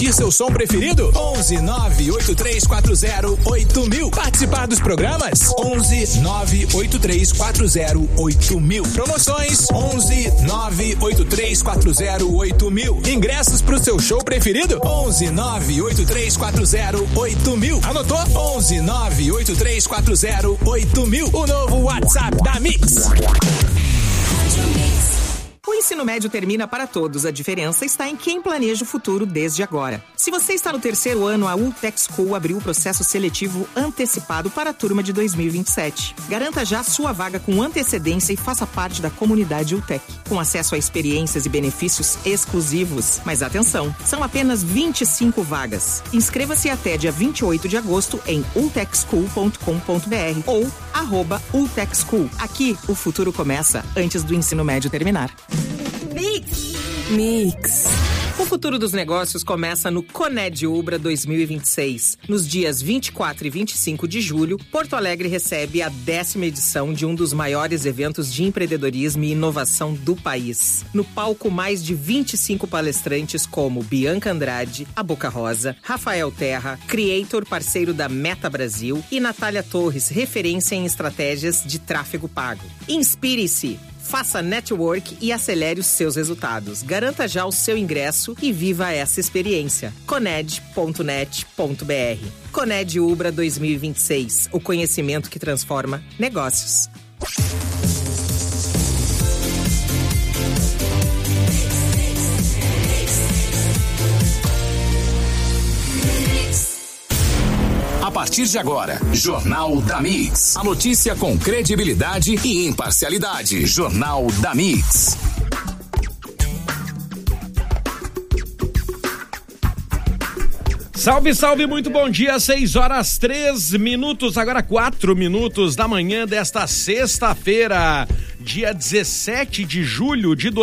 curtir seu som preferido? 11983408000. Participar dos programas? 11983408000. Promoções? 11983408000. Ingressos pro seu show preferido? 11983408000. Anotou? 11983408000. O novo WhatsApp da Mix. O ensino médio termina para todos. A diferença está em quem planeja o futuro desde agora. Se você está no terceiro ano, a UTEC School abriu o processo seletivo antecipado para a turma de 2027. Garanta já sua vaga com antecedência e faça parte da comunidade UTEC, com acesso a experiências e benefícios exclusivos. Mas atenção, são apenas 25 vagas. Inscreva-se até dia 28 de agosto em utechschool.com.br ou @utechschool. Aqui, o futuro começa antes do ensino médio terminar. Mix. O futuro dos negócios começa no Coned Ubra 2026. Nos dias 24 e 25 de julho, Porto Alegre recebe a 10ª edição de um dos maiores eventos de empreendedorismo e inovação do país. No palco, mais de 25 palestrantes como Bianca Andrade, a Boca Rosa, Rafael Terra, Creator, parceiro da Meta Brasil, e Natália Torres, referência em estratégias de tráfego pago. Inspire-se! Faça network e acelere os seus resultados. Garanta já o seu ingresso e viva essa experiência. Coned.net.br. Coned Ubra 2026. O conhecimento que transforma negócios. A partir de agora, Jornal da Mix. A notícia com credibilidade e imparcialidade. Jornal da Mix. Salve, salve, muito bom dia, 6h03, agora 4 minutos da manhã desta sexta-feira, dia 17 de julho de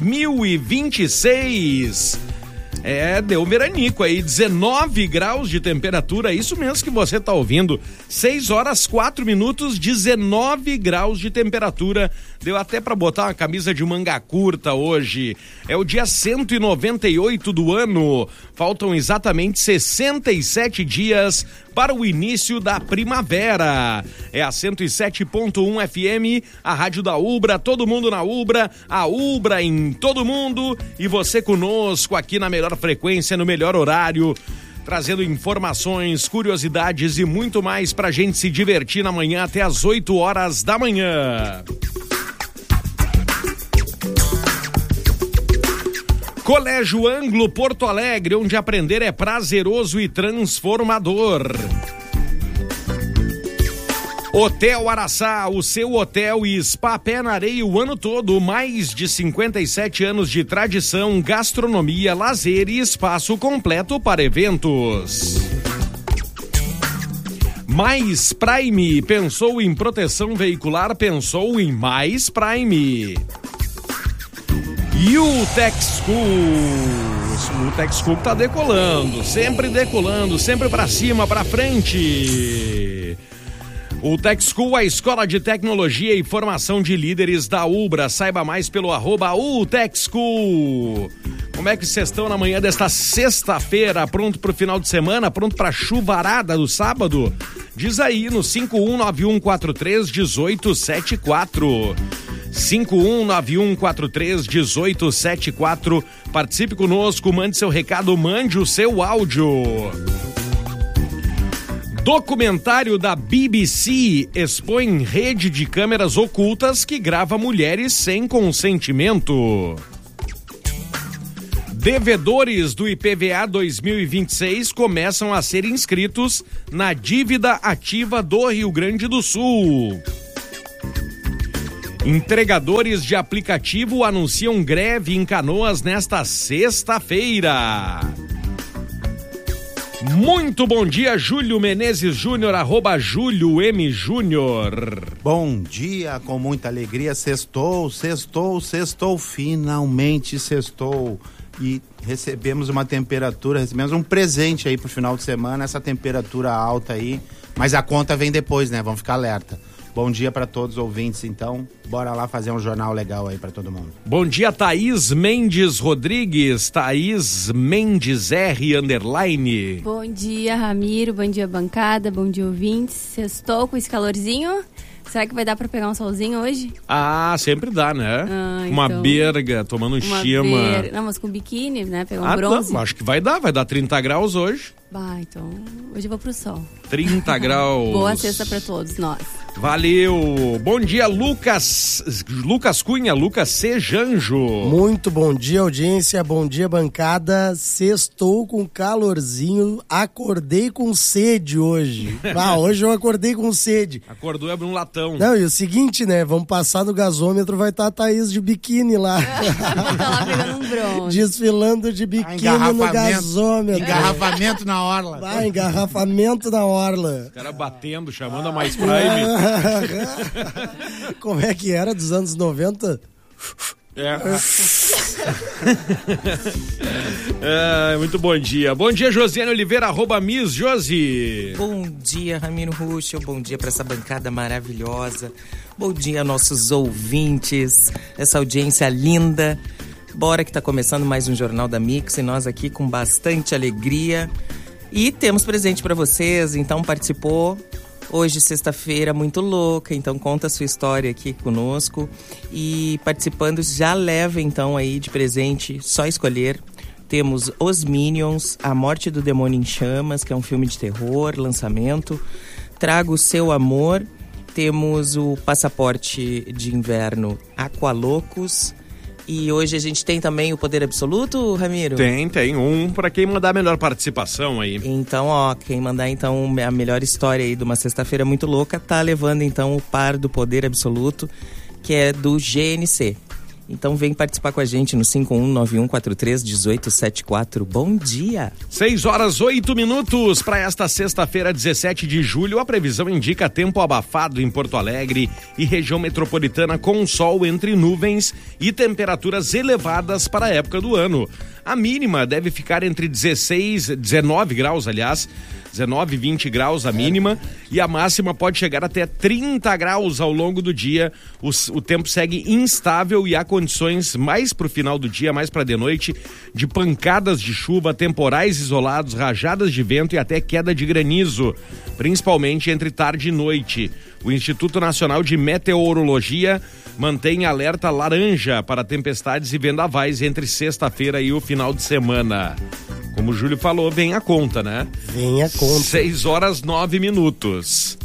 2026. Deu um veranico aí, 19 graus de temperatura, isso mesmo que você tá ouvindo, 6h04, 19 graus de temperatura, deu até pra botar uma camisa de manga curta hoje, é o dia 198 do ano, faltam exatamente 67 dias para o início da primavera. É a 107.1 FM, a rádio da Ubra, todo mundo na Ubra, a Ubra em todo mundo e você conosco aqui na melhor frequência, no melhor horário, trazendo informações, curiosidades e muito mais pra gente se divertir na manhã até as 8 horas da manhã. Colégio Anglo Porto Alegre, onde aprender é prazeroso e transformador. Hotel Araçá, o seu hotel e spa pé na areia o ano todo, mais de 57 anos de tradição, gastronomia, lazer e espaço completo para eventos. Mais Prime, pensou em proteção veicular, pensou em Mais Prime. E o Tech School tá decolando, sempre pra cima, pra frente. O Tech School, a escola de tecnologia e formação de líderes da Ubra. Saiba mais pelo @UTechSchool. Como é que vocês estão na manhã desta sexta-feira? Pronto pro final de semana? Pronto pra chuvarada do sábado? Diz aí no 5191431874. 5191431874. Participe conosco, mande seu recado, mande o seu áudio. Documentário da BBC expõe rede de câmeras ocultas que grava mulheres sem consentimento. Devedores do IPVA 2026 começam a ser inscritos na dívida ativa do Rio Grande do Sul. Entregadores de aplicativo anunciam greve em Canoas nesta sexta-feira. Muito bom dia, Júlio Menezes Júnior, @JúlioM Júnior. Bom dia, com muita alegria, sextou, finalmente sextou. E recebemos uma temperatura, recebemos um presente aí pro final de semana, essa temperatura alta aí, mas a conta vem depois, né? Vamos ficar alerta. Bom dia para todos os ouvintes, então. Bora lá fazer um jornal legal aí para todo mundo. Bom dia, Thaís Mendes Rodrigues, Thaís Mendes R _. Bom dia, Ramiro, bom dia, bancada, bom dia, ouvintes. Sextou com esse calorzinho? Será que vai dar pra pegar um solzinho hoje? Ah, sempre dá, né? Uma então, berga, tomando um chima. Não, mas com biquíni, né? Pegar um bronze. Não, acho que vai dar 30 graus hoje. Então hoje eu vou pro sol. 30 graus. Boa sexta pra todos nós. Valeu! Bom dia, Lucas Cunha, Lucas Sejanjo. Muito bom dia, audiência, bom dia, bancada. Sextou com calorzinho, acordei com sede hoje. Hoje eu acordei com sede. Acordou e abriu um latão. Não, e o seguinte, né, vamos passar no gasômetro, vai estar a Thaís de biquíni lá. Vou tá lá pegando um bronze. Desfilando de biquíni no gasômetro. Engarrafamento na orla. Engarrafamento na orla. Os caras batendo, chamando a Mais Prime. Como é que era dos anos 90? Muito bom dia. Bom dia, Josiane Oliveira, @Miss Josi. Bom dia, Ramiro Ruschel. Bom dia para essa bancada maravilhosa. Bom dia, nossos ouvintes, essa audiência linda. Bora que tá começando mais um Jornal da Mix e nós aqui com bastante alegria. E temos presente para vocês, então participou. Hoje, sexta-feira, muito louca, então conta a sua história aqui conosco. E participando, já leva então aí de presente, só escolher. Temos Os Minions, A Morte do Demônio em Chamas, que é um filme de terror, lançamento. Traga o Seu Amor. Temos o Passaporte de Inverno Aqualocos. E hoje a gente tem também o Poder Absoluto, Ramiro? Tem um para quem mandar a melhor participação aí. Então, quem mandar então a melhor história aí de uma sexta-feira muito louca, tá levando então o par do Poder Absoluto, que é do GNC. Então vem participar com a gente no 5191431874. Bom dia! 6h08 para esta sexta-feira, 17 de julho. A previsão indica tempo abafado em Porto Alegre e região metropolitana, com sol entre nuvens e temperaturas elevadas para a época do ano. A mínima deve ficar entre 19 graus, 19 e 20 graus a mínima, e a máxima pode chegar até 30 graus ao longo do dia. O tempo segue instável e há condições mais para o final do dia, mais para de noite, de pancadas de chuva, temporais isolados, rajadas de vento e até queda de granizo, principalmente entre tarde e noite. O Instituto Nacional de Meteorologia mantém alerta laranja para tempestades e vendavais entre sexta-feira e o final de semana. Como o Júlio falou, vem a conta, né? Vem a conta. 6h09.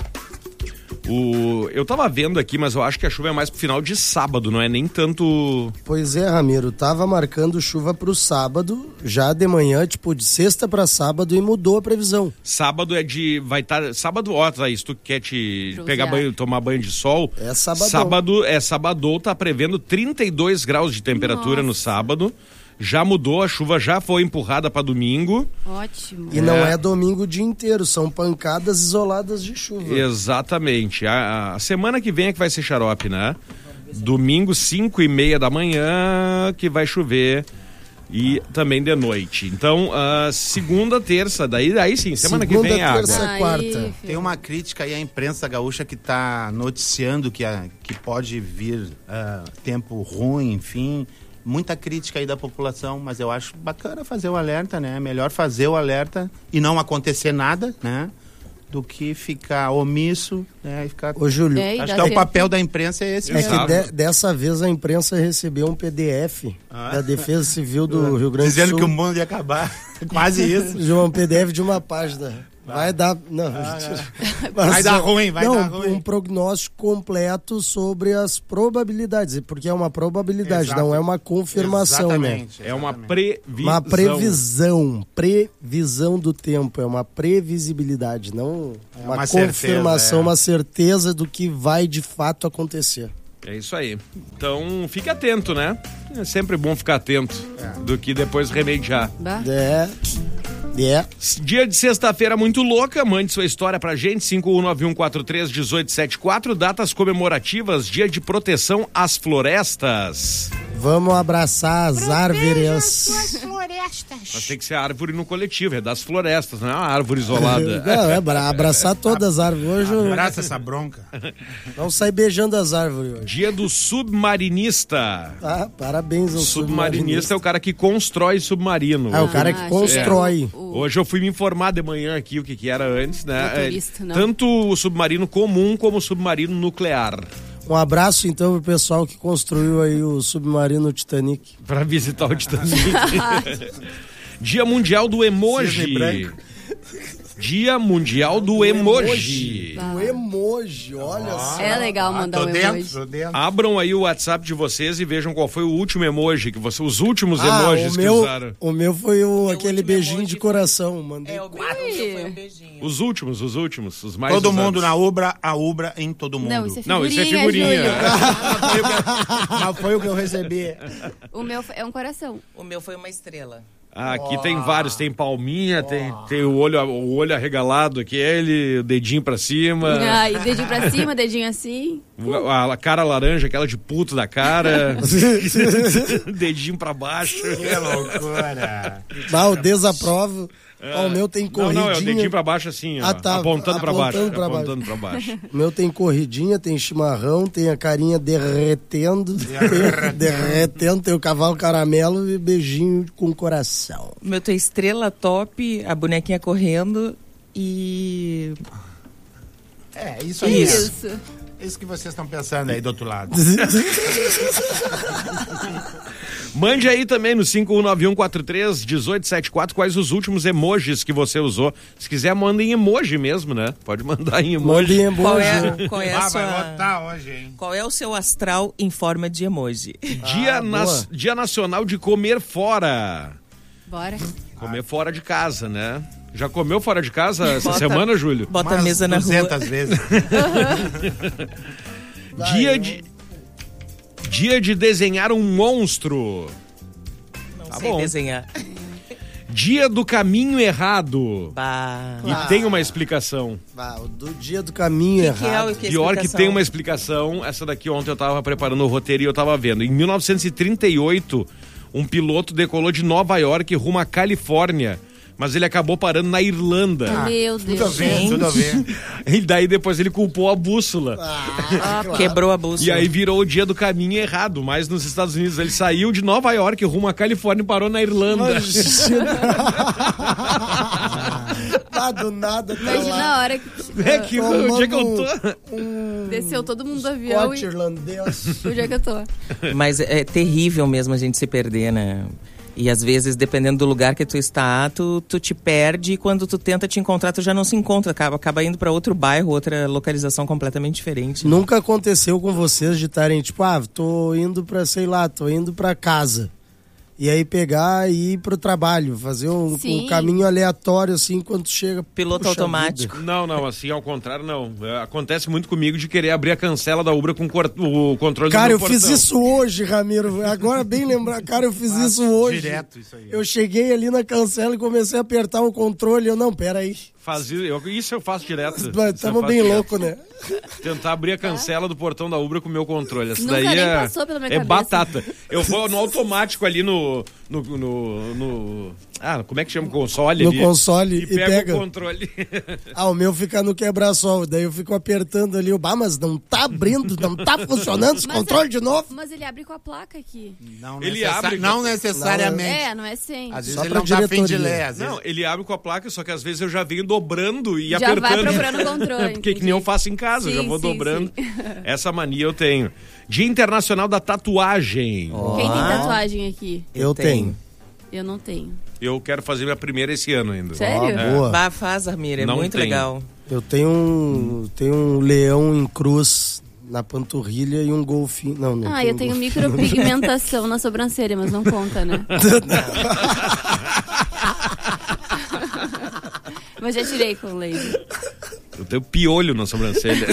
Eu tava vendo aqui, mas eu acho que a chuva é mais pro final de sábado, não é nem tanto... Pois é, Ramiro, tava marcando chuva pro sábado, já de manhã, tipo de sexta pra sábado, e mudou a previsão. Sábado sábado, Thaís, tu quer te pegar banho, tomar banho de sol? É sabadão. Sábado, tá prevendo 32 graus de temperatura no sábado. Já mudou, a chuva já foi empurrada para domingo. Ótimo. E não é domingo o dia inteiro, são pancadas isoladas de chuva. Exatamente. A semana que vem é que vai ser xarope, né? Domingo, 5h30 da manhã, que vai chover. E também de noite. Então, segunda, terça, daí sim, semana que vem é água. Segunda, terça, quarta. Tem uma crítica aí à imprensa gaúcha que está noticiando que pode vir tempo ruim, enfim... Muita crítica aí da população, mas eu acho bacana fazer o alerta, né? Melhor fazer o alerta e não acontecer nada, né? Do que ficar omisso, né? E ficar... Ô, Júlio, acho que o papel da imprensa é esse. É que dessa vez a imprensa recebeu um PDF da Defesa Civil do Rio Grande do Sul. Dizendo que o mundo ia acabar. Quase isso. Um PDF de uma página. Vai dar... Não, vai dar ruim. Um prognóstico completo sobre as probabilidades, porque é uma probabilidade, não é uma confirmação, exatamente, né? É uma previsão. Uma previsão do tempo, é uma previsibilidade, não uma confirmação, uma certeza do que vai de fato acontecer. É isso aí. Então, fique atento, né? É sempre bom ficar atento do que depois remediar. Dia de sexta-feira muito louca, mande sua história pra gente, 5191431874, datas comemorativas, Dia de Proteção às Florestas. Vamos abraçar as árvores. Mas tem que ser árvore no coletivo, é das florestas, não é uma árvore isolada. Não, é abraçar todas as árvores. Hoje eu Abraça essa bronca. não sair beijando as árvores hoje. Dia do submarinista. Ah, parabéns ao Submarinista é o cara que constrói submarino. É o cara que constrói. Hoje eu fui me informar de manhã aqui o que era antes, né? Motorista, não. Tanto o submarino comum como o submarino nuclear. Um abraço, então, pro pessoal que construiu aí o submarino Titanic. Pra visitar o Titanic. Dia Mundial do Cisne Emoji. branco. Dia Mundial do Emoji. O emoji, olha só. É legal mandar um emoji. Tô dentro. Abram aí o WhatsApp de vocês e vejam qual foi o último emoji, os últimos emojis que usaram. O meu foi aquele último beijinho emoji de coração. Mandei. O meu foi um beijinho. Os últimos, os mais Todo usados. mundo na Ubra, a Ubra em todo mundo. Não, isso é Não, figurinha, isso é figurinha. Júlio. Mas foi o que eu recebi. O meu é um coração. O meu foi uma estrela. Ah, aqui tem vários, tem palminha, tem o olho arregalado aqui, o dedinho pra cima, Ah, e dedinho pra cima, dedinho assim. a cara laranja, aquela de puto da cara, dedinho pra baixo. Que loucura. O desaprovo. O meu tem corridinha. Não, é o dedinho pra baixo assim, ó, Ah, tá, apontando pra baixo. apontando pra baixo. O meu tem corridinha, tem chimarrão, tem a carinha derretendo. Derretendo, tem o cavalo caramelo e beijinho com coração. O meu tem estrela top, a bonequinha correndo e... É, isso aí. Isso. Isso que vocês estão pensando aí do outro lado. Mande aí também no 5191431874 quais os últimos emojis que você usou. Se quiser, manda em emoji mesmo, né? Pode mandar em emoji. Mande emoji. Qual é a Vai sua... lotar hoje, hein? Qual é o seu astral em forma de emoji? boa. Dia Nacional de Comer Fora. Bora. Comer fora de casa, né? Já comeu fora de casa essa Bota- semana, Júlio? Bota a Umas mesa na rua. 200 vezes. Dia de desenhar um monstro. Não Tá sei bom. desenhar. Dia do caminho errado. Bah. E tem uma explicação. O do dia do caminho Que é errado. o que é a Pior que explicação? tem uma explicação. Essa daqui ontem eu tava preparando o roteiro e eu tava vendo. Em 1938, um piloto decolou de Nova York rumo à Califórnia, mas ele acabou parando na Irlanda. Meu Tudo a Deus. ver, tudo a ver. E daí depois ele culpou a bússola. Quebrou a bússola. E aí virou o dia do caminho errado, mas nos Estados Unidos. Ele saiu de Nova York rumo à Califórnia e parou na Irlanda. Do nada, tá Imagina lá. a hora que É que o dia que eu tô. desceu todo mundo do avião Scott irlandês. o dia que eu tô. Mas é terrível mesmo a gente se perder, né? E às vezes, dependendo do lugar que tu está, tu te perde e quando tu tenta te encontrar, tu já não se encontra. Acaba indo pra outro bairro, outra localização completamente diferente. Nunca aconteceu com vocês de estarem, tipo, tô indo pra casa. E aí pegar e ir pro trabalho, fazer um Sim. caminho aleatório, assim, quando chega... Piloto Puxa automático. Não, assim, ao contrário, não. Acontece muito comigo de querer abrir a cancela da Ubra com o controle Cara, do eu portão. fiz isso hoje, Ramiro. Agora, bem lembrar. Cara, eu fiz isso hoje. Direto isso aí. Eu cheguei ali na cancela e comecei a apertar o controle. Peraí. Isso eu faço direto. Isso eu Estamos faço bem direto. loucos, né? Tentar abrir a cancela do portão da Ubra com o meu controle. Essa Nunca daí nem é, passou pela minha é cabeça. batata. Eu vou no automático ali no como é que chama o console No ali? console E e pega pega. o controle. O meu fica no quebra-sol. Daí eu fico apertando ali. Mas não tá abrindo, não tá funcionando esse Mas controle de novo. Mas ele abre com a placa aqui. Ele abre- Não necessariamente. Não é sem. Às vezes Só ele pra não tá afim de diretoria. ler. Às vezes... Não, ele abre com a placa, só que às vezes eu já venho dobrando e Já apertando. vai procurando o controle, Porque que entendi. nem eu faço em casa, eu já Sim, vou sim, dobrando. sim. Essa mania eu tenho. Dia Internacional da Tatuagem. Quem tem tatuagem aqui? Eu tenho. Eu não tenho. Eu quero fazer minha primeira esse ano ainda. Sério? Boa. Bah, faz, Armira, é Não muito tenho. legal. Eu tenho um leão em cruz na panturrilha e um golfinho. Não Eu tenho micropigmentação na sobrancelha, mas não conta, né? Mas já tirei com laser. Eu tenho piolho na sobrancelha.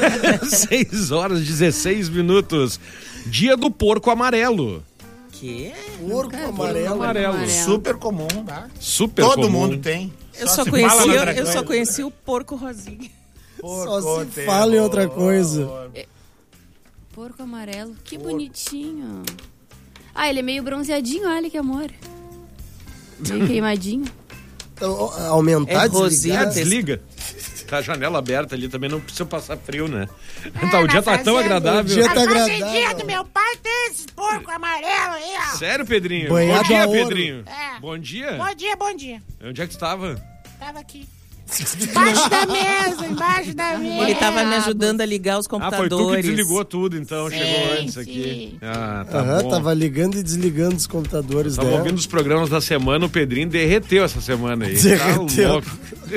6h16. Dia do porco amarelo. Que? Porco amarelo. Amarelo. Super comum, tá? Super Todo comum. mundo tem. Eu Só só se fala noutra conheci coisa. o porco rosinha. Só se fala em outra coisa. Porco amarelo. Que bonitinho. Ah, ele é meio bronzeadinho, olha que amor. Meio queimadinho. Então, aumentar, desligar. Desliga. Tá a janela aberta ali também, não precisa passar frio, né? Tá, o dia tá tão agradável. O dia tá agradável. A fazendinha do meu pai tem esses porcos amarelos aí, ó. Sério, Pedrinho? Banhado Bom dia, a ouro. Pedrinho. É. Bom dia. Bom dia. Onde é que tu tava? Tava aqui. Embaixo da mesa. Ele tava me ajudando a ligar os Foi computadores. tu que desligou tudo, então. Chegou antes aqui. Tá bom. Tava ligando e desligando os computadores Tava dela. ouvindo os programas da semana, o Pedrinho derreteu essa semana aí. Derreteu. Tá louco.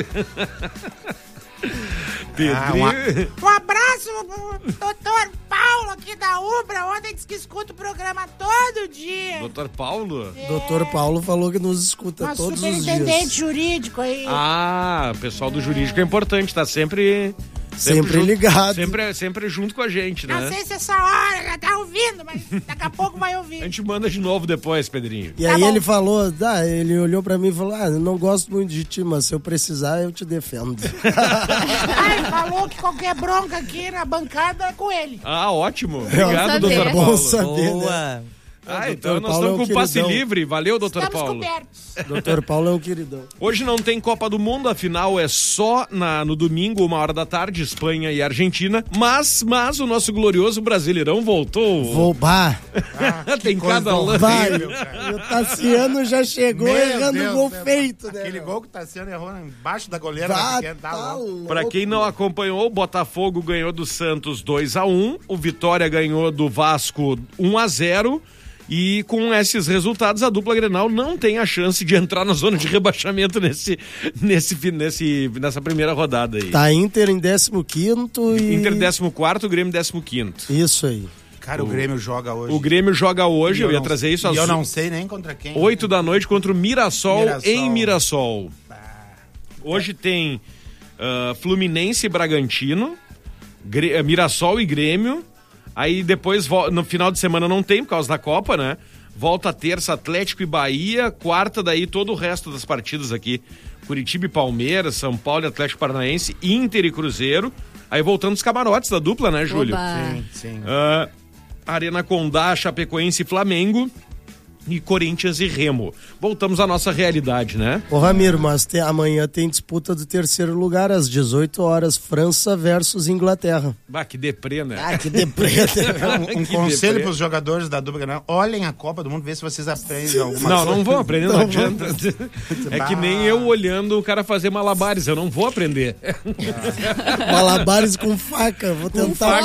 Pedrinho. Um abraço pro doutor Paulo aqui da Ubra. Ontem disse que escuta o programa todo dia. Doutor Paulo? Doutor Paulo falou que nos escuta Nosso todos os superintendente dias. jurídico aí. Ah, o pessoal do jurídico é importante, tá sempre Sempre junto, ligado. Sempre junto com a gente, né? Não sei se essa hora já tá ouvindo, mas daqui a pouco vai A ouvir. gente manda de novo depois, Pedrinho. E Tá aí bom. ele falou, ele olhou pra mim e falou, eu não gosto muito de ti, mas se eu precisar, eu te defendo. Ele falou que qualquer bronca aqui na bancada é com ele. Ah, ótimo. Obrigado, saber. doutor Bom Paulo. saber, né? Boa. Ah, então Doutor nós Paulo estamos é com um passe queridão. livre. Valeu, doutor Estamos Paulo. cobertos. Doutor Paulo é um queridão. Hoje não tem Copa do Mundo, afinal é só no domingo, 1h, Espanha e Argentina. Mas o nosso glorioso Brasileirão voltou. Vou, bah, Tem cada lance. vai. O Tassiano já chegou Meu errando o Deus, gol né? feito, né? Aquele gol que o Tassiano errou embaixo da goleira. Bah, pequena, tá louco. louco. Pra quem não acompanhou, o Botafogo ganhou do Santos 2-1, o Vitória ganhou do Vasco 1-0. E com esses resultados, a dupla Grenal não tem a chance de entrar na zona de rebaixamento nessa primeira rodada aí. Tá Inter em 15º e... Inter 14º, Grêmio 15º. Isso aí. Cara, o Grêmio joga hoje. O Grêmio joga hoje, E eu ia não- trazer isso E às eu não sei nem contra quem. 8 da noite contra o Mirassol, Mirassol. em Mirassol. Hoje tem Fluminense e Bragantino, Mirassol e Grêmio. Aí depois, no final de semana não tem, por causa da Copa, né? Volta terça, Atlético e Bahia. Quarta, daí todo o resto das partidas aqui. Curitiba e Palmeiras, São Paulo e Atlético Paranaense, Inter e Cruzeiro. Aí voltando os camarotes da dupla, né, Júlio? Oba. Sim. Arena Condá, Chapecoense e Flamengo. E Corinthians e Remo. Voltamos à nossa realidade, né? Ô Ramiro, mas amanhã tem disputa do 3º lugar, às 18 horas, França versus Inglaterra. Bah, que deprê, né? Ah, que depreta. Um Que conselho deprê. para os jogadores da dupla Grenal: olhem a Copa do Mundo, vê se vocês aprendem alguma Não, coisa. não vou aprender, não adianta. É que nem eu olhando o cara fazer malabares, eu não vou aprender. Malabares com faca, vou tentar.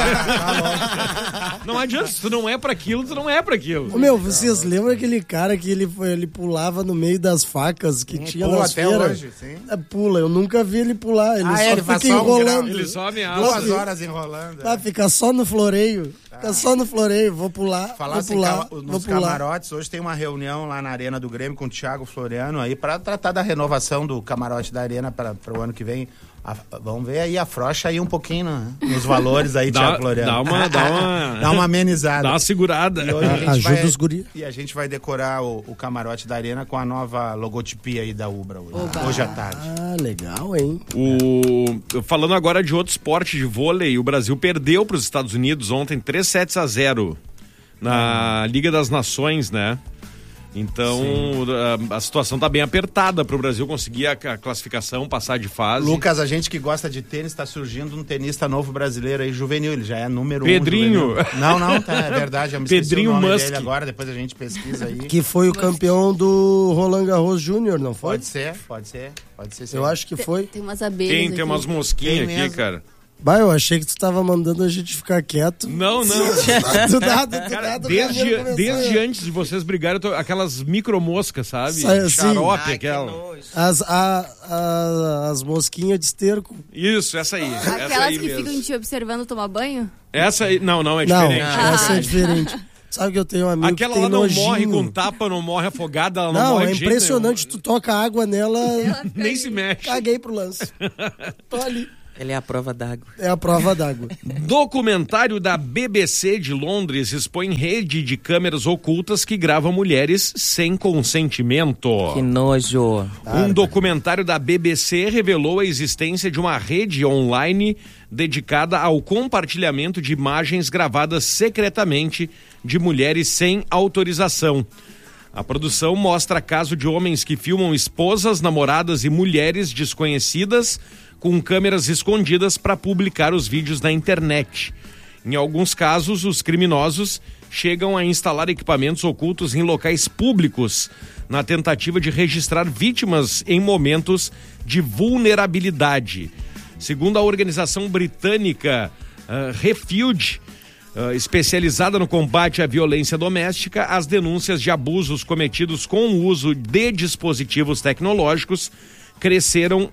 Não adianta, se tu não é pra aquilo, tu não é pra aquilo. Ô, meu, vocês lembram aquele cara que ele pulava no meio das facas que tinha pula nas até feiras? hoje, sim. Pula, eu nunca vi ele pular, ele só ele faz fica só um enrolando. grau. Ele só ameaça. 2 horas enrolando. Tá, fica só no floreio. Fica só no floreio, vou pular, Falar vou assim, pular, vou nos pular. camarotes, hoje tem uma reunião lá na Arena do Grêmio com o Thiago Floriano aí para tratar da renovação do camarote da Arena para o ano que vem. Vamos ver aí, afrouxa aí um pouquinho nos valores aí, Thiago Floriano. Dá uma amenizada. Dá uma segurada. E hoje a gente Ajuda vai- os guri. E a gente vai decorar o camarote da Arena com a nova logotipia aí da Ubra hoje à tarde. Ah, legal, hein? Falando agora de outro esporte de vôlei, o Brasil perdeu para os Estados Unidos ontem 3-0 na Liga das Nações, né? Então a situação tá bem apertada para o Brasil conseguir a classificação, passar de fase. Lucas, a gente que gosta de tênis, está surgindo um tenista novo brasileiro aí, juvenil, ele já é número Pedrinho. 1. Não, tá, é verdade, eu me esqueci Pedrinho o nome Musk. dele agora, depois a gente pesquisa aí. Que foi o campeão do Roland Garros Júnior, não foi? Pode ser sim. Eu acho que foi. Tem umas abelhas Tem umas mosquinhas Tem aqui, mesmo. cara. Bah, eu achei que tu tava mandando a gente ficar quieto. Não. Do nada, Cara, o Ramiro começou desde a- antes de vocês brigarem, aquelas micromoscas, sabe? Sim. Xarope, aquela. As mosquinhas de esterco. Isso, essa aí. Essa Aquelas aí que mesmo. ficam te observando tomar banho? Essa aí. Não, é Não, diferente. essa é diferente. Sabe que eu tenho um amigo Aquela que tem lá não nojinho. morre com tapa, não morre afogada, ela não, Não, morre é de jeito impressionante. Tu toca água nela, nenhum. Nem se mexe. caguei pro lance. Tô ali. Ele é a prova d'água. É a prova d'água. Documentário da BBC de Londres expõe rede de câmeras ocultas que gravam mulheres sem consentimento. Que nojo. Um documentário da BBC revelou a existência de uma rede online dedicada ao compartilhamento de imagens gravadas secretamente de mulheres sem autorização. A produção mostra caso de homens que filmam esposas, namoradas e mulheres desconhecidas com câmeras escondidas para publicar os vídeos na internet. Em alguns casos, os criminosos chegam a instalar equipamentos ocultos em locais públicos na tentativa de registrar vítimas em momentos de vulnerabilidade. Segundo a organização britânica Refuge, especializada no combate à violência doméstica, as denúncias de abusos cometidos com o uso de dispositivos tecnológicos cresceram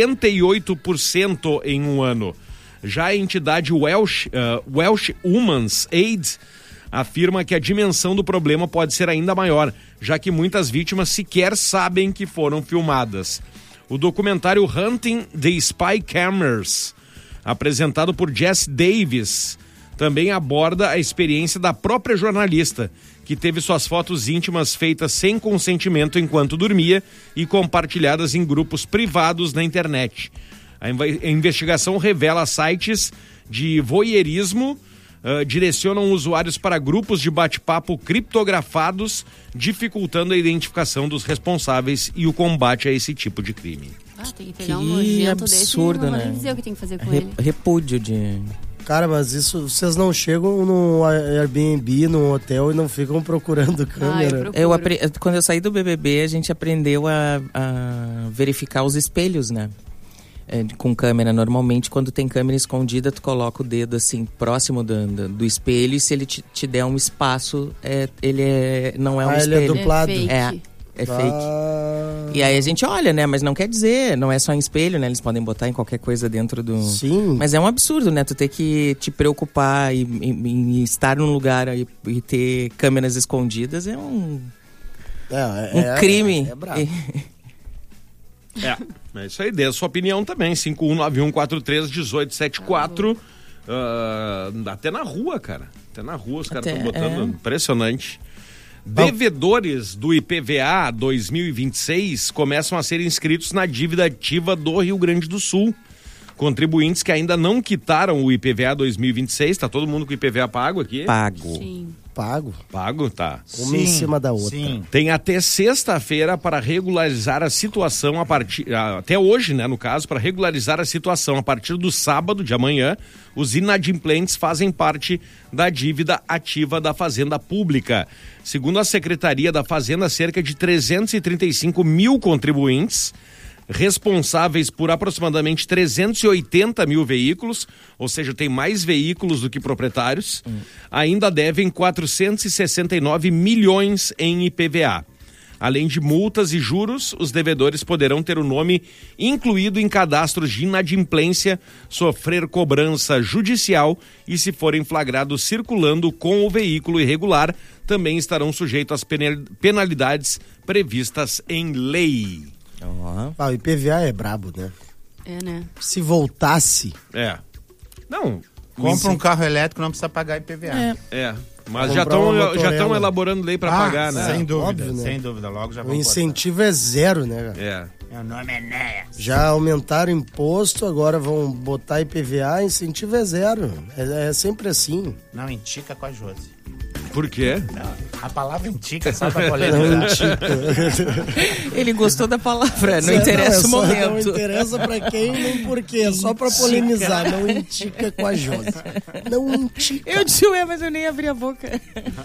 78% em um ano. Já a entidade Welsh Women's Aid afirma que a dimensão do problema pode ser ainda maior, já que muitas vítimas sequer sabem que foram filmadas. O documentário Hunting the Spy Cameras, apresentado por Jess Davis, também aborda a experiência da própria jornalista, que teve suas fotos íntimas feitas sem consentimento enquanto dormia e compartilhadas em grupos privados na internet. A investigação revela sites de voyeurismo direcionam usuários para grupos de bate-papo criptografados, dificultando a identificação dos responsáveis e o combate a esse tipo de crime. Tem que pegar um nojento absurdo, desse, né? Não vou dizer o que tem que fazer com ele. Repúdio de... Cara, mas isso, vocês não chegam no Airbnb, num hotel e não ficam procurando câmera? Quando eu saí do BBB, a gente aprendeu a verificar os espelhos, né? Com câmera. Normalmente, quando tem câmera escondida, tu coloca o dedo assim, próximo do espelho, e se ele te der um espaço, não é um espelho. Ele é duplado. É fake. E aí a gente olha, né? Mas não quer dizer, não é só em espelho, né? Eles podem botar em qualquer coisa dentro do... Sim. Mas é um absurdo, né? Tu ter que te preocupar em estar num lugar e ter câmeras escondidas é um crime. É brabo. É isso aí, dê a sua opinião também, 5191431874. Até na rua, cara. Até na rua os caras estão botando, impressionante. Devedores do IPVA 2026 começam a ser inscritos na dívida ativa do Rio Grande do Sul. Contribuintes que ainda não quitaram o IPVA 2026, tá todo mundo com o IPVA pago aqui? Pago. Sim. Pago, tá. Uma em cima da outra. Sim. Tem até sexta-feira para regularizar a situação até hoje, né, no caso, para regularizar a situação. A partir do sábado de amanhã, os inadimplentes fazem parte da dívida ativa da Fazenda Pública. Segundo a Secretaria da Fazenda, cerca de 335 mil contribuintes, responsáveis por aproximadamente 380 mil veículos, ou seja, tem mais veículos do que proprietários, ainda devem 469 milhões em IPVA. Além de multas e juros, os devedores poderão ter o nome incluído em cadastros de inadimplência, sofrer cobrança judicial e, se forem flagrados circulando com o veículo irregular, também estarão sujeitos às penalidades previstas em lei. O IPVA é brabo, né? É, né? Se voltasse... Não... Compra um carro elétrico, não precisa pagar IPVA. Mas já estão elaborando lei para pagar, né? Sem dúvida, Óbvio, né? sem dúvida. Logo já O incentivo é zero, né? Meu nome é Néas. Já aumentaram o imposto, agora vão botar IPVA, incentivo é zero. É sempre assim. Não, entica com a Josi. Por quê? Não, a palavra entica só pra polemizar. Ele gostou da palavra, não interessa o momento. Não interessa pra quem nem por quê, é só pra polemizar. Não entica com a Josi. Não entica. Eu disse, mas eu nem abri a boca.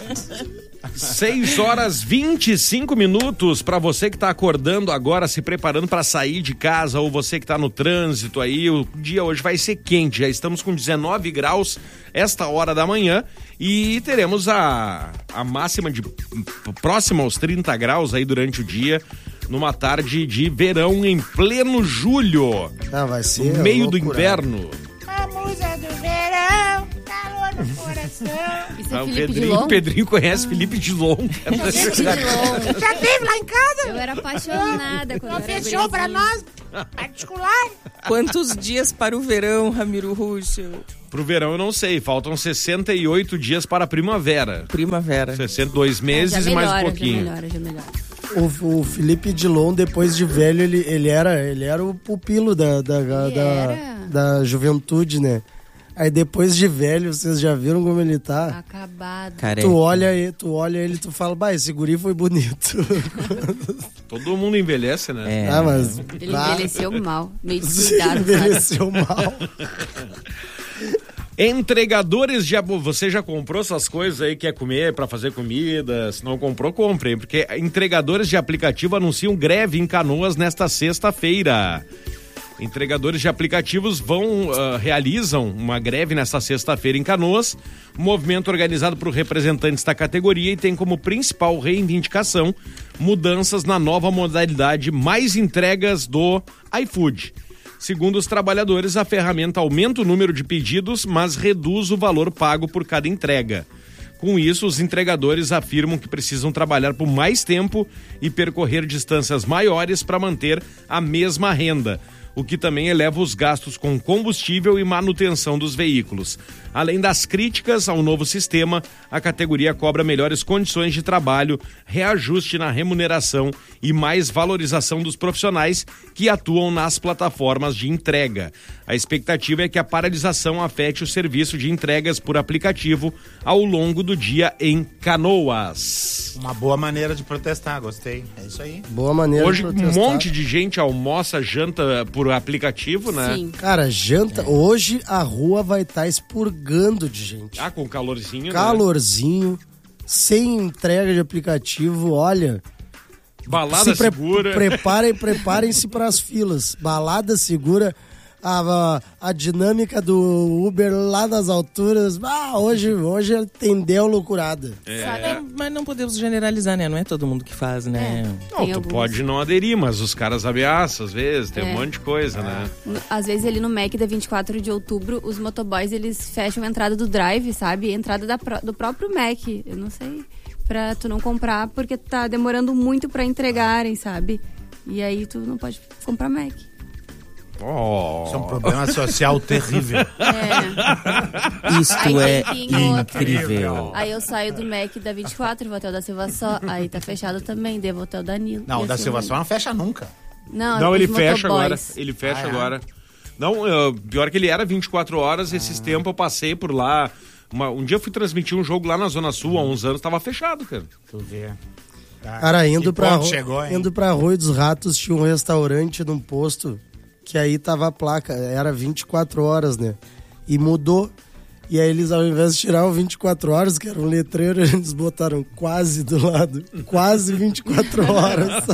6h25 para você que tá acordando agora, se preparando para sair de casa, ou você que tá no trânsito aí. O dia hoje vai ser quente, já estamos com 19 graus esta hora da manhã e teremos a máxima de próxima aos 30 graus aí durante o dia, numa tarde de verão em pleno julho. Vai ser no meio do loucura. Inverno. A musa do verão, calor no coração. Isso é Felipe Dilon? O Pedrinho conhece Felipe Dilon. Felipe Dilon. Já teve lá em casa? Eu era apaixonada quando Não eu era fechou pra gurizinha. nós? Particular? Quantos dias para o verão, Ramiro Ruschel? Pro verão eu não sei, faltam 68 dias para a primavera. Primavera. 62 meses e mais um pouquinho. Já melhora. O Felipe Dilon, depois de velho, ele era o pupilo da juventude, né? Aí depois de velho, vocês já viram como ele tá? Acabado. Careca. Tu olha ele, tu fala, bah, esse guri foi bonito. Todo mundo envelhece, né? Ah, mas... Ele envelheceu mal. Meio descuidado. Envelheceu mal. Entregadores de... Você já comprou essas coisas aí, quer comer pra fazer comida? Se não comprou, compre, porque entregadores de aplicativo anunciam greve em Canoas nesta sexta-feira. Entregadores de aplicativos realizam uma greve nesta sexta-feira em Canoas, movimento organizado por representantes da categoria e tem como principal reivindicação mudanças na nova modalidade mais entregas do iFood. Segundo os trabalhadores, a ferramenta aumenta o número de pedidos, mas reduz o valor pago por cada entrega. Com isso, os entregadores afirmam que precisam trabalhar por mais tempo e percorrer distâncias maiores para manter a mesma renda, o que também eleva os gastos com combustível e manutenção dos veículos. Além das críticas ao novo sistema, a categoria cobra melhores condições de trabalho, reajuste na remuneração e mais valorização dos profissionais que atuam nas plataformas de entrega. A expectativa é que a paralisação afete o serviço de entregas por aplicativo ao longo do dia em Canoas. Uma boa maneira de protestar, gostei. É isso aí. Boa maneira Hoje de um protestar. monte de gente almoça, janta por aplicativo, né? Sim. Cara, janta... Hoje a rua vai estar expurgando de gente. Ah, com calorzinho, né? Calorzinho, sem entrega de aplicativo, olha... Balada segura. Preparem-se para as filas. Balada segura. A dinâmica do Uber lá nas alturas. Hoje atendeu loucurada. Mas não podemos generalizar, né? Não é todo mundo que faz, né? Não, Tem tu alguns. pode não aderir, mas os caras ameaçam às vezes, tem um monte de coisa, né? Às vezes ali no Mac da 24 de outubro, os motoboys, eles fecham a entrada do drive, sabe? A entrada do próprio Mac. Eu não sei. Pra tu não comprar, porque tá demorando muito pra entregarem, sabe? E aí tu não pode comprar Mac. Isso é um problema social terrível. Isto Aí é tem que ir em outro. incrível. Aí eu saio do Mac da 24 e vou até o da Silva Só. Aí tá fechado também, devo até o Danilo. Não, E o da assim Silva vai. Só não fecha nunca. Não, os ele fecha agora. motoboys. Ele fecha é? agora. Não, pior que ele era 24 horas, esses tempos eu passei por lá. Um dia eu fui transmitir um jogo lá na Zona Sul, há uns anos, tava fechado, cara. Tu vê. Cara, indo ponto pra Rua dos Ratos, tinha um restaurante num posto que aí tava a placa, era 24 horas, né? E mudou. E aí eles, ao invés de tirar o 24 horas, que era um letreiro, eles botaram quase do lado. Quase 24 horas.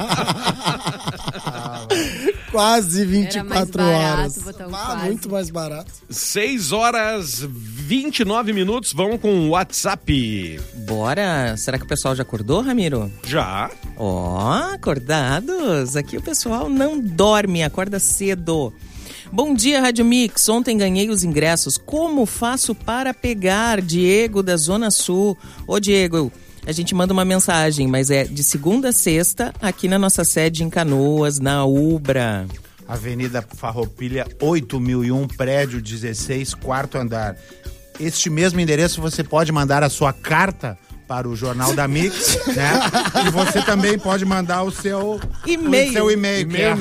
Quase 24 Era mais barato horas. botar um quase. Muito mais barato. 6 horas 29 minutos, vão com o WhatsApp. Bora! Será que o pessoal já acordou, Ramiro? Já. Acordados! Aqui o pessoal não dorme, acorda cedo. Bom dia, Rádio Mix. Ontem ganhei os ingressos. Como faço para pegar? Diego, da Zona Sul. Ô, Diego, a gente manda uma mensagem, mas é de segunda a sexta, aqui na nossa sede em Canoas, na Ubra. Avenida Farroupilha, 8001, prédio 16, quarto andar. Este mesmo endereço você pode mandar a sua carta para o Jornal da Mix, né? E você também pode mandar o seu E-mail. o seu e-mail, que é E-mail,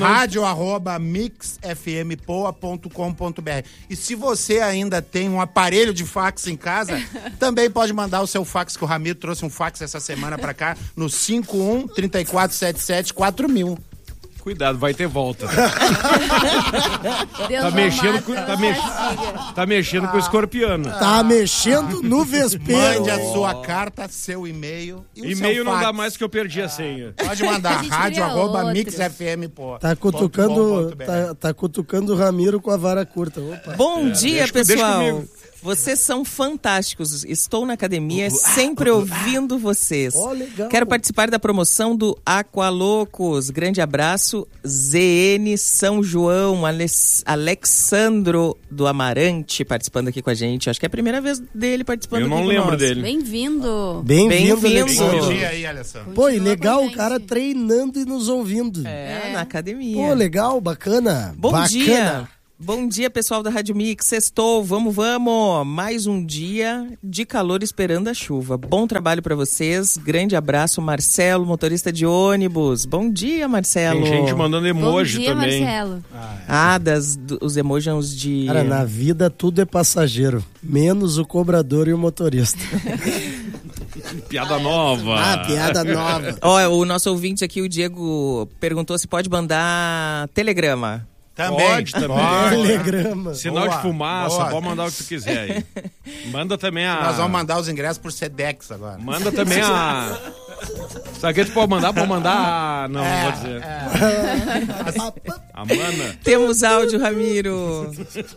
radio@mixfmpoa.com.br. E se você ainda tem um aparelho de fax em casa, também pode mandar o seu fax, que o Ramiro trouxe um fax essa semana para cá, no 51 3477 4000. Cuidado, vai ter volta. Deus Tá não mexendo mata, com, não castiga. tá mexendo com o escorpiano. Tá mexendo no vespeiro. Mande a sua carta, seu e-mail e o E-mail seu não fax. dá mais que eu perdi a senha. Pode mandar, A gente cria radio@mixfm.com.br. Tá cutucando o Ramiro com a vara curta. Opa. Bom dia, deixa pessoal. comigo. Vocês são fantásticos. Estou na academia sempre ouvindo vocês. Legal. Quero participar da promoção do Aqualocos. Grande abraço. ZN São João, Alexandro do Amarante participando aqui com a gente. Acho que é a primeira vez dele participando aqui conosco. Eu não lembro dele. Bem-vindo. Bem-vindo, Bem-vindo. Bom dia aí, Alessandro. Pô, e legal o cara treinando e nos ouvindo. Na academia. Pô, legal, bacana. Bom bacana. dia. Bom dia, pessoal da Rádio Mix. Sextou, vamos. Mais um dia de calor esperando a chuva. Bom trabalho pra vocês. Grande abraço, Marcelo, motorista de ônibus. Bom dia, Marcelo. Tem gente mandando emoji Bom dia, também. Marcelo. Os emojis de... Cara, na vida tudo é passageiro, menos o cobrador e o motorista. Piada nova. Piada nova. Ó, o nosso ouvinte aqui, o Diego, perguntou se pode mandar telegrama. Também. Pode também. Telegrama. Sinal Boa, de fumaça, boa. pode mandar o que tu quiser aí. Manda também a... Nós vamos mandar os ingressos por Sedex agora. Manda também a... Sabe o que tu pode mandar? Pode mandar a... Não vou dizer. A mana. Temos áudio, Ramiro.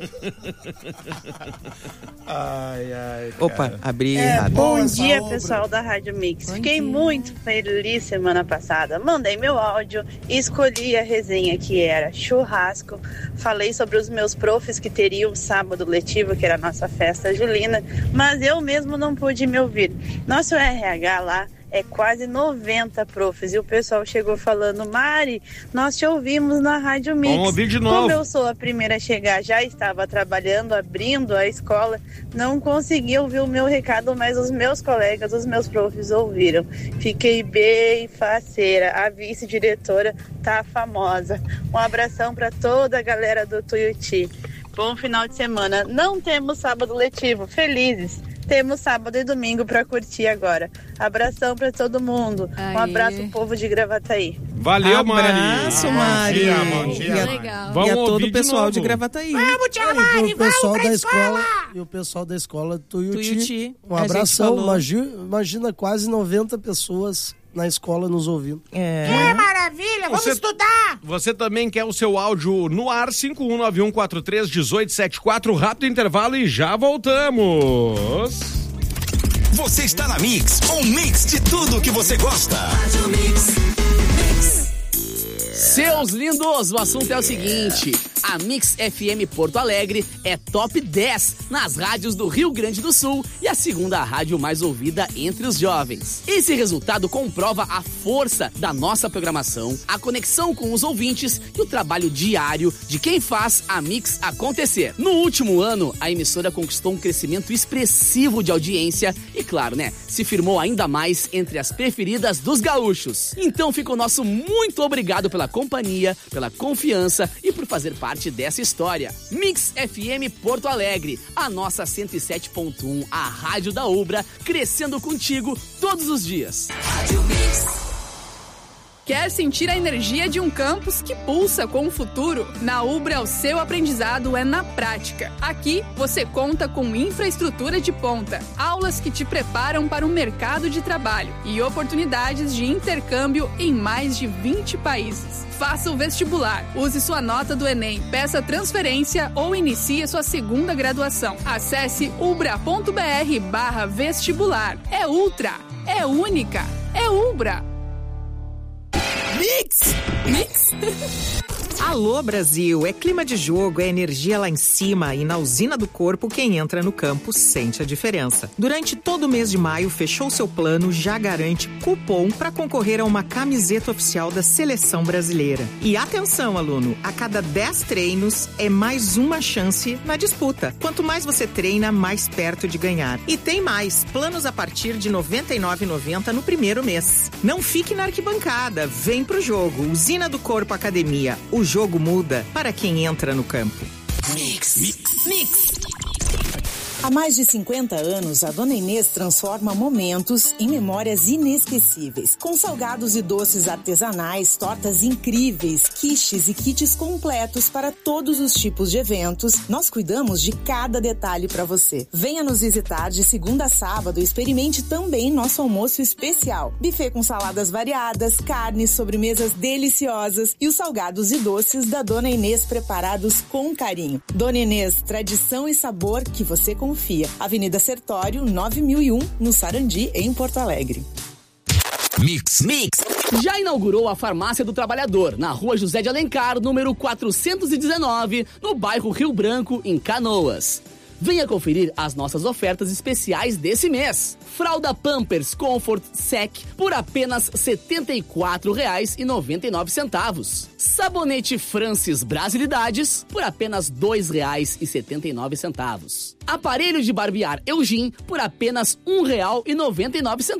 Opa, abri errado. Bom dia, pessoal da Rádio Mix. Fiquei muito feliz semana passada. Mandei meu áudio e escolhi a resenha que era churrasco. Falei sobre os meus profs que teriam sábado letivo, que era a nossa festa julina, mas eu mesmo não pude me ouvir. Nosso RH lá é quase 90 profs. E o pessoal chegou falando: Mari, nós te ouvimos na Rádio Mix. Vamos ouvir de novo. Como eu sou a primeira a chegar, já estava trabalhando, abrindo a escola, não consegui ouvir o meu recado, mas os meus colegas, os meus profs ouviram. Fiquei bem faceira. A vice-diretora tá famosa. Um abração para toda a galera do Tuiuti. Bom final de semana. Não temos sábado letivo. Felizes. Temos sábado e domingo pra curtir agora. Abração pra todo mundo. Aê. Um abraço, povo de Gravataí. Valeu, Mari. Abraço, Mari. Bom dia, E a- Legal. Vamos e a todo ouvir o pessoal de novo. Gravataí. Vamos, tia E Mari, o pessoal vamos pra da escola. e o pessoal da escola Tuiuti. Tuiuti. Um A gente abração. falou. Imagina quase 90 pessoas na escola nos ouvindo. Que maravilha, vamos Você- estudar. Você também quer o seu áudio no ar, 5191431874, rápido intervalo e já voltamos. Você está na Mix, um mix de tudo que você gosta. Seus lindos, o assunto é o seguinte: a Mix FM Porto Alegre é top 10 nas rádios do Rio Grande do Sul e a segunda rádio mais ouvida entre os jovens. Esse resultado comprova a força da nossa programação, a conexão com os ouvintes e o trabalho diário de quem faz a Mix acontecer. No último ano, a emissora conquistou um crescimento expressivo de audiência e, claro, se firmou ainda mais entre as preferidas dos gaúchos. Então fica o nosso muito obrigado pela companhia, pela confiança e por fazer parte dessa história. Mix FM Porto Alegre, a nossa 107.1, a rádio da Ubra, crescendo contigo todos os dias. Quer sentir a energia de um campus que pulsa com o futuro? Na Ubra, o seu aprendizado é na prática. Aqui, você conta com infraestrutura de ponta, aulas que te preparam para o mercado de trabalho e oportunidades de intercâmbio em mais de 20 países. Faça o vestibular, use sua nota do Enem, peça transferência ou inicie sua segunda graduação. Acesse ubra.br/vestibular. É ultra, é única, é Ubra. Mix! Alô, Brasil! É clima de jogo, é energia lá em cima e na usina do corpo quem entra no campo sente a diferença. Durante todo o mês de maio, fechou seu plano, já garante cupom para concorrer a uma camiseta oficial da Seleção Brasileira. E atenção, aluno! A cada 10 treinos é mais uma chance na disputa. Quanto mais você treina, mais perto de ganhar. E tem mais! Planos a partir de R$ 99,90 no primeiro mês. Não fique na arquibancada, vem pro jogo. Usina do Corpo Academia. O jogo muda para quem entra no campo. Mix. Há mais de 50 anos, a Dona Inês transforma momentos em memórias inesquecíveis. Com salgados e doces artesanais, tortas incríveis, quiches e kits completos para todos os tipos de eventos, nós cuidamos de cada detalhe para você. Venha nos visitar de segunda a sábado e experimente também nosso almoço especial. Buffet com saladas variadas, carnes, sobremesas deliciosas e os salgados e doces da Dona Inês preparados com carinho. Dona Inês, tradição e sabor que você confia. confia. Avenida Sertório, 9001, no Sarandi, em Porto Alegre. Mix. Já inaugurou a Farmácia do Trabalhador, na Rua José de Alencar, número 419, no bairro Rio Branco, em Canoas. Venha conferir as nossas ofertas especiais desse mês. Fralda Pampers Comfort Sec por apenas R$ 74,99. Sabonete Francis Brasilidades por apenas R$ 2,79. Aparelho de barbear Eugin por apenas R$ 1,99.